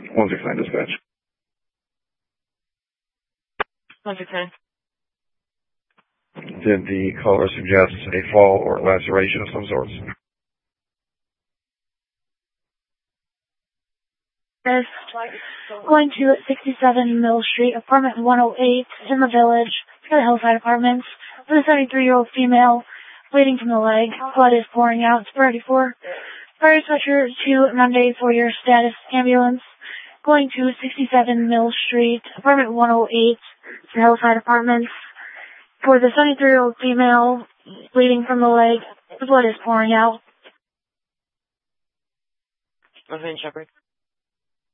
169 dispatch. 169. Did the caller suggest a fall or laceration of some sort? Yes. Going to 67 Mill Street, apartment 108 in the village, for the Hillside Apartments, with a 73-year-old female bleeding from the leg. Blood is pouring out. It's 34. Fire dispatcher to Monday for your status ambulance. Going to 67 Mill Street, apartment 108, for Hillside Apartments, for the 73-year-old female bleeding from the leg. Blood is pouring out. Okay, Shepard.